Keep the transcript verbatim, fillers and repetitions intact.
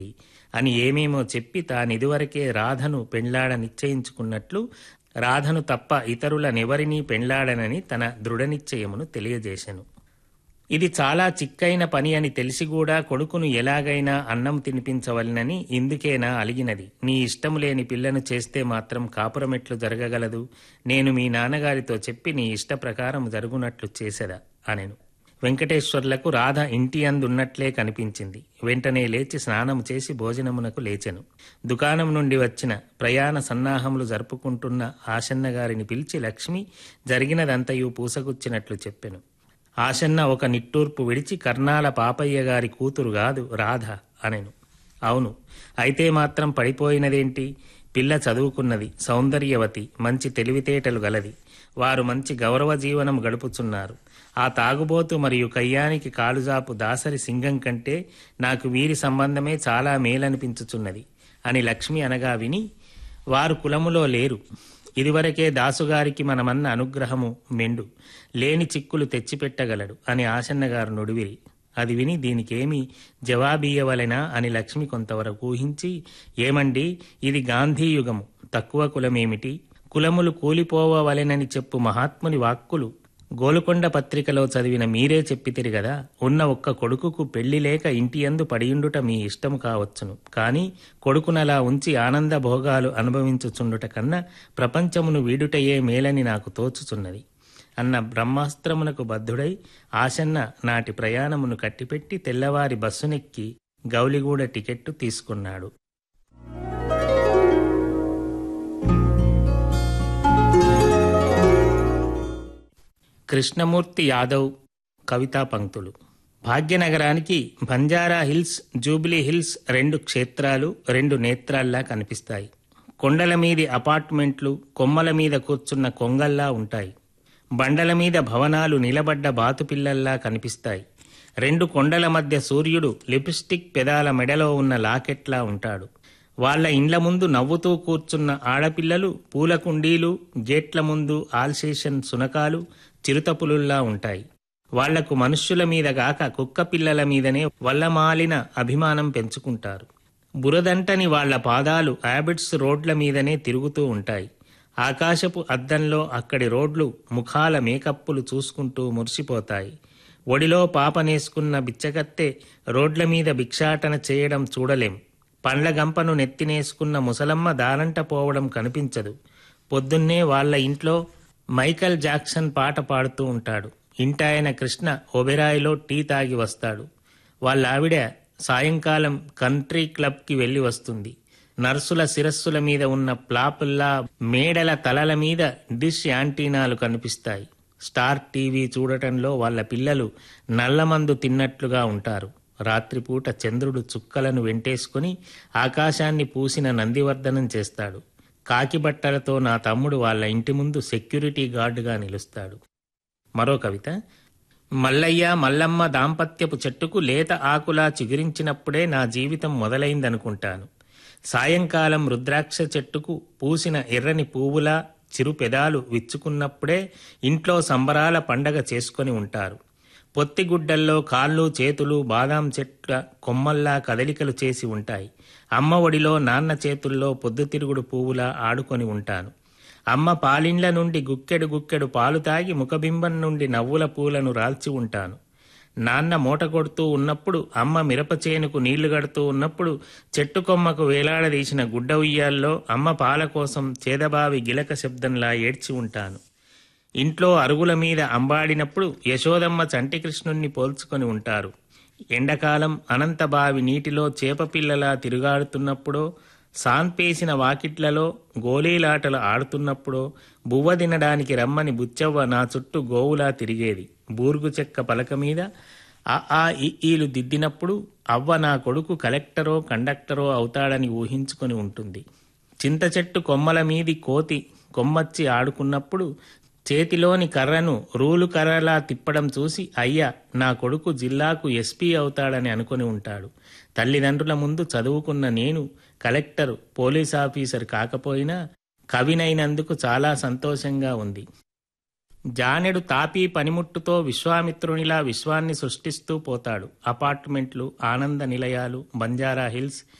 అని ఏమేమో చెప్పి తానిదివరకే రాధను పెండ్లాడ నిశ్చయించుకున్నట్లు రాధను తప్ప ఇతరులనెవరినీ పెండ్లాడనని తన దృఢనిశ్చయమును తెలియజేశెను. ఇది చాలా చిక్కైన పని అని తెలిసి కూడా కొడుకును ఎలాగైనా అన్నం తినిపించవలనని ఇందుకేనా అలిగినది. నీ ఇష్టము లేని పిల్లను చేస్తే మాత్రం కాపురమెట్లు జరగగలదు? నేను మీ నాన్నగారితో చెప్పి నీ ఇష్ట ప్రకారం జరుగునట్లు చేసెదా అనెను. వెంకటేశ్వర్లకు రాధ ఇంటి అందున్నట్లే కనిపించింది. వెంటనే లేచి స్నానము చేసి భోజనమునకు లేచెను. దుకాణం నుండి వచ్చిన ప్రయాణ సన్నాహములు జరుపుకుంటున్న ఆశన్నగారిని పిలిచి లక్ష్మి జరిగినదంతయు పూసగుచ్చినట్లు చెప్పెను. ఆశన్న ఒక నిట్టూర్పు విడిచి కర్ణాల పాపయ్య గారి కూతురు కాదు రాధ అనెను. అవును, అయితే మాత్రం పడిపోయినదేంటి? పిల్ల చదువుకున్నది, సౌందర్యవతి, మంచి తెలివితేటలు గలది. వారు మంచి గౌరవ జీవనం గడుపుచున్నారు. ఆ తాగుబోతు మరియు కయ్యానికి కాలుజాపు దాసరి సింగం కంటే నాకు వీరి సంబంధమే చాలా మేలనిపించుచున్నది అని లక్ష్మి అనగా విని, వారు కులములో లేరు. ఇదివరకే దాసుగారికి మనమన్న అనుగ్రహము మెండు, లేని చిక్కులు తెచ్చిపెట్టగలడు అని ఆశన్నగారు నుడివిరి. అది విని దీనికేమి జవాబీయవలెనా అని లక్ష్మి కొంతవరకు ఊహించి, ఏమండి, ఇది గాంధీయుగము, తక్కువ కులమేమిటి? కులములు కూలిపోవవలెనని చెప్పు మహాత్ముని వాక్కులు గోలుకొండ పత్రికలో చదివిన మీరే చెప్పితిరి గదా. ఉన్న ఒక్క కొడుకుకు పెళ్లి లేక ఇంటియందు పడియుండుట మీ ఇష్టము కావచ్చును, కాని కొడుకునలా ఉంచి ఆనంద భోగాలు అనుభవించుచుండుట కన్నా ప్రపంచమును వీడుటయే మేలని నాకు తోచుచున్నది అన్న బ్రహ్మాస్త్రమునకు బద్ధుడై ఆశన్న నాటి ప్రయాణమును కట్టిపెట్టి తెల్లవారి బస్సునెక్కి గౌలిగూడ టికెట్టు తీసుకున్నాడు. కృష్ణమూర్తి యాదవ్ కవితా పంక్తులు. భాగ్యనగరానికి బంజారా హిల్స్, జూబ్లీ హిల్స్ రెండు క్షేత్రాలు రెండు నేత్రాల్లా కనిపిస్తాయి. కొండల మీది అపార్ట్మెంట్లు కొమ్మల మీద కూర్చున్న కొంగల్లా ఉంటాయి. బండల మీద భవనాలు నిలబడ్డ బాతుపిల్లల్లా కనిపిస్తాయి. రెండు కొండల మధ్య సూర్యుడు లిప్స్టిక్ పెదాల మెడలో ఉన్న లాకెట్లా ఉంటాడు. వాళ్ల ఇండ్ల ముందు నవ్వుతూ కూర్చున్న ఆడపిల్లలు పూల కుండీలు, గేట్ల ముందు ఆల్సేషన్ సునకాలు చిరుతపులుల్లా ఉంటాయి. వాళ్లకు మనుష్యుల మీద గాక కుక్క పిల్లల మీదనే వల్లమాలిన అభిమానం పెంచుకుంటారు. బురదంటని వాళ్ల పాదాలు యాబిడ్స్ రోడ్ల మీదనే తిరుగుతూ ఉంటాయి. ఆకాశపు అద్దంలో అక్కడి రోడ్లు ముఖాల మేకప్పులు చూసుకుంటూ మురిసిపోతాయి. ఒడిలో పాపనేసుకున్న బిచ్చగత్తె రోడ్ల మీద భిక్షాటన చేయడం చూడలేం. పండ్ల గంపను నెత్తినేసుకున్న ముసలమ్మ దారంట పోవడం కనిపించదు. పొద్దున్నే వాళ్ల ఇంట్లో మైకల్ జాక్సన్ పాట పాడుతూ ఉంటాడు. ఇంటాయన కృష్ణ ఒబెరాయిలో టీ తాగి వస్తాడు. వాళ్ళ ఆవిడ సాయంకాలం కంట్రీ క్లబ్కి వెళ్ళి వస్తుంది. నర్సుల శిరస్సుల మీద ఉన్న ప్లాపుల్లా మేడల తలల మీద డిష్ యాంటీనాలు కనిపిస్తాయి. స్టార్ టీవీ చూడటంలో వాళ్ళ పిల్లలు నల్లమందు తిన్నట్లుగా ఉంటారు. రాత్రిపూట చంద్రుడు చుక్కలను వెంటేసుకుని ఆకాశాన్ని పూసిన నందివర్ధనం చేస్తాడు. కాకి బట్టలతో నా తమ్ముడు వాళ్ళ ఇంటి ముందు సెక్యూరిటీ గార్డుగా నిలుస్తాడు. మరో కవిత. మల్లయ్య మల్లమ్మ దాంపత్యపు చెట్టుకు లేత ఆకులా చిగురించినప్పుడే నా జీవితం మొదలైందనుకుంటాను. సాయంకాలం రుద్రాక్ష చెట్టుకు పూసిన ఎర్రని పువ్వులా చిరు పెదాలు విచ్చుకున్నప్పుడే ఇంట్లో సంబరాల పండగ చేసుకొని ఉంటారు. పొత్తిగుడ్డల్లో కాళ్ళు చేతులు బాదాం చెట్ల కొమ్మల్లా కదలికలు చేసి ఉంటాయి. అమ్మ ఒడిలో నాన్న చేతుల్లో పొద్దుతిరుగుడు పువ్వులా ఆడుకొని ఉంటాను. అమ్మ పాలిండ్ల నుండి గుక్కెడు గుక్కెడు పాలు తాగి ముఖబింబం నుండి నవ్వుల పూలను రాల్చి ఉంటాను. నాన్న మూట కొడుతూ ఉన్నప్పుడు, అమ్మ మిరపచేనుకు నీళ్లు గడుతూ ఉన్నప్పుడు చెట్టు కొమ్మకు వేలాడదీసిన గుడ్డ ఉయ్యాల్లో అమ్మ పాల కోసం చేదబావి గిలక శబ్దంలా ఏడ్చి ఉంటాను. ఇంట్లో అరుగుల మీద అంబాడినప్పుడు యశోదమ్మ చంటికృష్ణుణ్ణి పోల్చుకొని ఉంటారు. ఎండాకాలం అనంతబావి నీటిలో చేపపిల్లలా తిరుగాడుతున్నప్పుడో, సాన్పేసిన వాకిట్లలో గోలీలాటలు ఆడుతున్నప్పుడో, బువ్వ తినడానికి రమ్మని బుచ్చవ్వ నా చుట్టూ గోవులా తిరిగేది. బూర్గు చెక్క పలక మీద ఆ ఆ ఈలు దిద్దినప్పుడు అవ్వ నా కొడుకు కలెక్టరో కండక్టరో అవుతాడని ఊహించుకొని ఉంటుంది. చింత చెట్టు కొమ్మల మీది కోతి కొమ్మచ్చి ఆడుకున్నప్పుడు చేతిలోని కర్రను రూలు కర్రలా తిప్పడం చూసి అయ్య నా కొడుకు జిల్లాకు ఎస్పీ అవుతాడని అనుకుని ఉంటాడు. తల్లిదండ్రుల ముందు చదువుకున్న నేను కలెక్టర్, పోలీస్ ఆఫీసర్ కాకపోయినా కవినైనందుకు చాలా సంతోషంగా ఉంది. జానెడు తాపీ పనిముట్టుతో విశ్వామిత్రునిలా విశ్వాన్ని సృష్టిస్తూ పోతాడు. అపార్ట్మెంట్లు, ఆనంద నిలయాలు, బంజారా హిల్స్